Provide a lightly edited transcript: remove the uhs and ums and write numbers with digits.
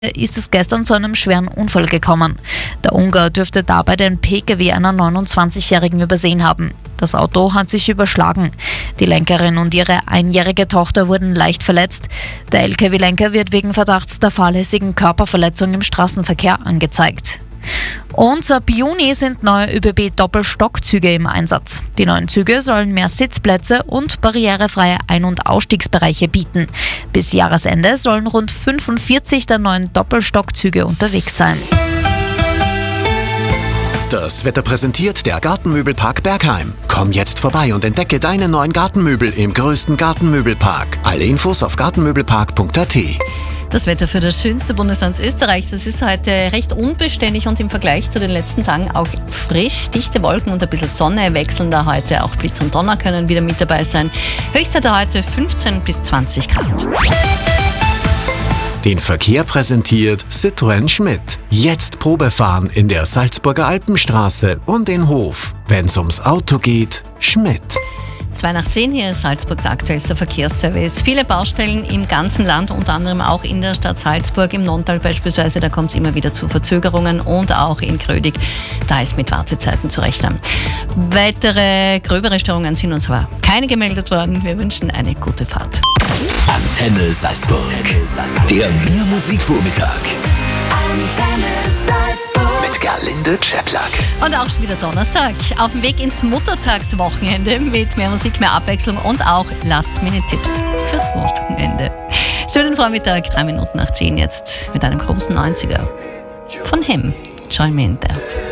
ist es gestern zu einem schweren Unfall gekommen. Der Ungar dürfte dabei den Pkw einer 29-Jährigen übersehen haben. Das Auto hat sich überschlagen. Die Lenkerin und ihre einjährige Tochter wurden leicht verletzt. Der Lkw-Lenker wird wegen Verdachts der fahrlässigen Körperverletzung im Straßenverkehr angezeigt. Und ab Juni sind neue ÖBB-Doppelstockzüge im Einsatz. Die neuen Züge sollen mehr Sitzplätze und barrierefreie Ein- und Ausstiegsbereiche bieten. Bis Jahresende sollen rund 45 der neuen Doppelstockzüge unterwegs sein. Das Wetter präsentiert der Gartenmöbelpark Bergheim. Komm jetzt vorbei und entdecke deine neuen Gartenmöbel im größten Gartenmöbelpark. Alle Infos auf gartenmöbelpark.at. Das Wetter für das schönste Bundesland Österreichs. Das ist heute recht unbeständig und im Vergleich zu den letzten Tagen auch frisch. Dichte Wolken und ein bisschen Sonne wechseln da heute. Auch Blitz und Donner können wieder mit dabei sein. Höchstwerte heute 15 bis 20 Grad. Den Verkehr präsentiert Citroën Schmidt. Jetzt Probefahren in der Salzburger Alpenstraße und in Hof. Wenn's ums Auto geht, Schmidt. 9:02, hier ist Salzburgs aktuellster Verkehrsservice. Viele Baustellen im ganzen Land, unter anderem auch in der Stadt Salzburg, im Nonntal beispielsweise, da kommt es immer wieder zu Verzögerungen und auch in Grödig, da ist mit Wartezeiten zu rechnen. Weitere gröbere Störungen sind uns aber keine gemeldet worden. Wir wünschen eine gute Fahrt. Antenne Salzburg. Der Mehr-Musik-Vormittag. Antenne Salzburg. Mit Gerlinde Czeplak. Und auch schon wieder Donnerstag. Auf dem Weg ins Muttertagswochenende mit mehr Musik, mehr Abwechslung und auch Last-Minute-Tipps fürs Wochenende. Schönen Vormittag, 3 Minuten nach 10 jetzt mit einem großen 90er von Hem. Join me in there.